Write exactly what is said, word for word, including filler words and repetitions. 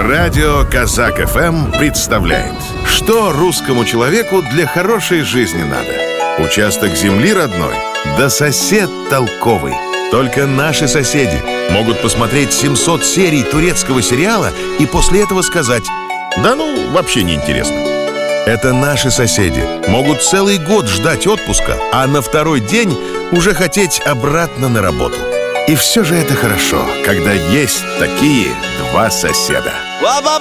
Радио Казак эф эм представляет, что русскому человеку для хорошей жизни надо. Участок земли родной, да сосед толковый. Только наши соседи могут посмотреть семьсот серий турецкого сериала и после этого сказать: да ну, вообще не интересно. Это наши соседи могут целый год ждать отпуска, а на второй день уже хотеть обратно на работу. И все же это хорошо, когда есть такие два соседа.